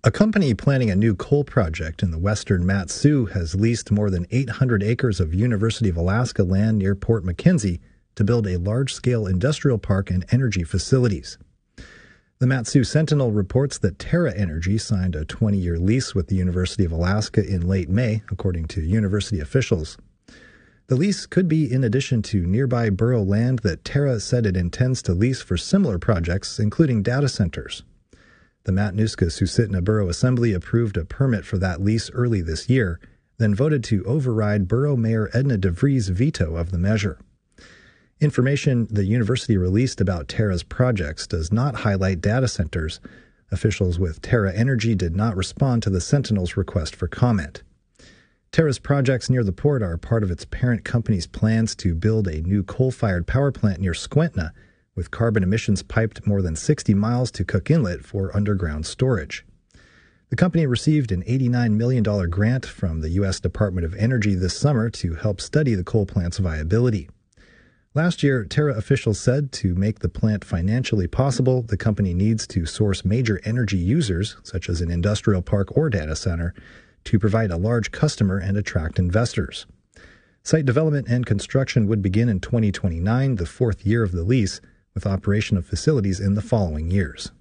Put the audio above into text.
A company planning a new coal project in the western Mat-Su has leased more than 800 acres of University of Alaska land near Port Mackenzie to build a large-scale industrial park and energy facilities. The Mat-Su Sentinel reports that Terra Energy signed a 20-year lease with the University of Alaska in late May, according to university officials. The lease could be in addition to nearby borough land that Terra said it intends to lease for similar projects, including data centers. The Matanuska-Susitna Borough Assembly approved a permit for that lease early this year, then voted to override Borough Mayor Edna DeVries' veto of the measure. Information the university released about Terra's projects does not highlight data centers. Officials with Terra Energy did not respond to the Sentinel's request for comment. Terra's projects near the port are part of its parent company's plans to build a new coal-fired power plant near Skwentna, with carbon emissions piped more than 60 miles to Cook Inlet for underground storage. The company received an $89 million grant from the U.S. Department of Energy this summer to help study the coal plant's viability. Last year, Terra officials said to make the plant financially possible, the company needs to source major energy users, such as an industrial park or data center, to provide a large customer and attract investors. Site development and construction would begin in 2029, the fourth year of the lease, with operation of facilities in the following years.